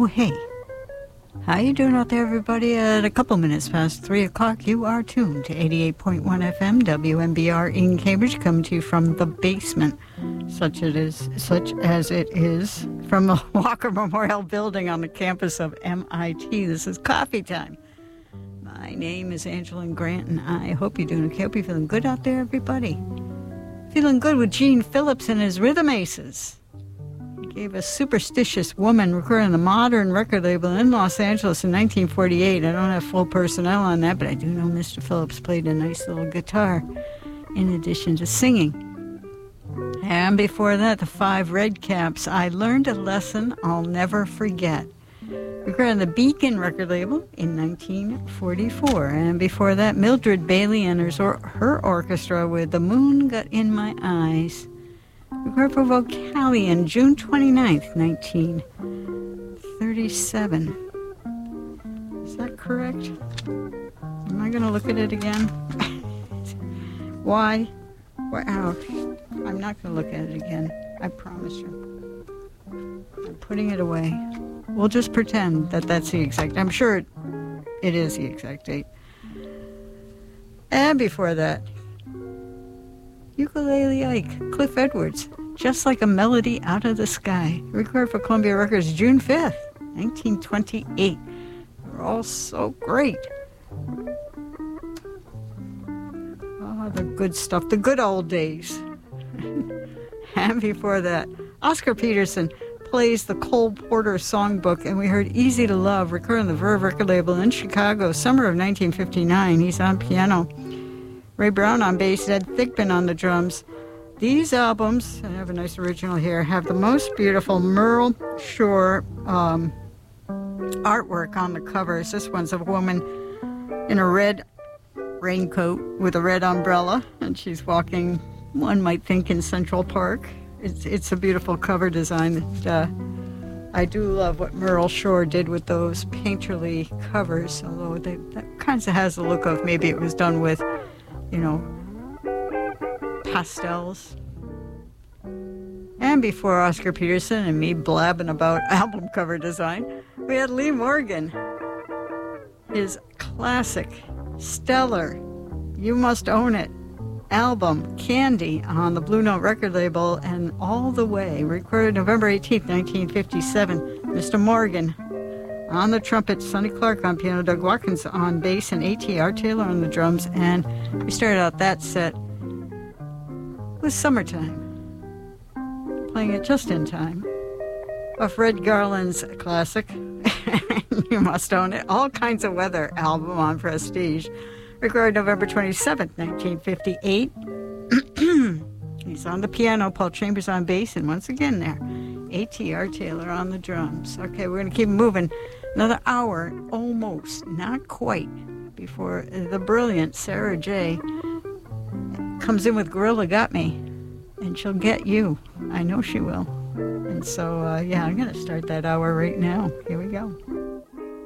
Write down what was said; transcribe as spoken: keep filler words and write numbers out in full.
Oh, hey. How you doing out there, everybody? At a couple minutes past three o'clock, you are tuned to eighty-eight point one F M, W M B R in Cambridge, coming to you from the basement, such it is, such as it is, from the Walker Memorial Building on the campus of M I T. This is Coffee Time. My name is Angela Grant, and I hope you're doing okay. I hope you're feeling good out there, everybody. Feeling good with Gene Phillips and his Rhythm Aces. Gave a superstitious woman recording the Modern record label in Los Angeles in nineteen forty-eight. I don't have full personnel on that, but I do know Mister Phillips played a nice little guitar in addition to singing. And before that, the Five Red Caps, I Learned a Lesson I'll Never Forget. Recorded on the Beacon record label in nineteen forty-four. And before that, Mildred Bailey and her, her orchestra with The Moon Got in My Eyes. Recorded for Vocalion, June twenty-ninth, nineteen thirty-seven. Is that correct? Am I going to look at it again? Why? Why? Oh, I'm not going to look at it again. I promise you. I'm putting it away. We'll just pretend that that's the exact... I'm sure it, it is the exact date. And before that, Ukulele Ike, Cliff Edwards, Just Like a Melody Out of the Sky. Recorded for Columbia Records June fifth, nineteen twenty-eight. They're all so great. Oh, the good stuff, the good old days. And before that, Oscar Peterson plays the Cole Porter Songbook, and we heard Easy to Love, recorded on the Verve record label in Chicago, summer of nineteen fifty-nine. He's on piano. Ray Brown on bass, Ed Thigpen on the drums. These albums, I have a nice original here, have the most beautiful Merle Shore um, artwork on the covers. This one's a woman in a red raincoat with a red umbrella, and she's walking, one might think, in Central Park. It's, it's a beautiful cover design. That, uh, I do love what Merle Shore did with those painterly covers, although they, that kind of has the look of maybe it was done with, you know, pastels. And before Oscar Peterson and me blabbing about album cover design, we had Lee Morgan. His classic, stellar, You Must Own It album, Candy, on the Blue Note record label, and All the Way, recorded November eighteenth, nineteen fifty-seven. Mister Morgan on the trumpet, Sonny Clark on piano, Doug Watkins on bass, and A T R Taylor on the drums. And we started out that set with Summertime, playing it just in time, off Red Garland's classic, You Must Own It, All Kinds of Weather album on Prestige, recorded November twenty-seventh, nineteen fifty-eight. He's on the piano, Paul Chambers on bass, and once again there, A T R Taylor on the drums. Okay, we're going to keep moving. Another hour, almost, not quite, before the brilliant Sarah J. comes in with Gorilla Got Me, and she'll get you. I know she will. And so, uh, yeah, I'm going to start that hour right now. Here we go.